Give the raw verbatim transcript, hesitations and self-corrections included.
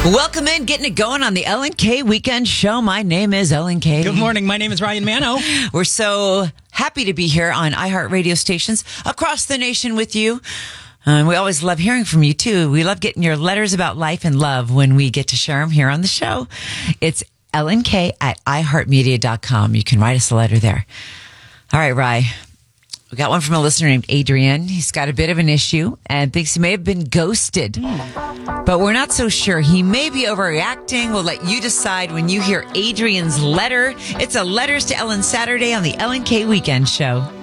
Welcome in, getting it going on the Ellen K Weekend Show. My name is Ellen K. Good morning. My name is Ryan Mano. We're so happy to be here on iHeart Radio stations across the nation with you. Um, we always love hearing from you, too. We love getting your letters about life and love when we get to share them here on the show. It's Ellen K at i heart media dot com. You can write us a letter there. All right, Rye. We got one from a listener named Adrian. He's got a bit of an issue and thinks he may have been ghosted. But we're not so sure. He may be overreacting. We'll let you decide when you hear Adrian's letter. It's a Letters to Ellen Saturday on the Ellen K Weekend Show.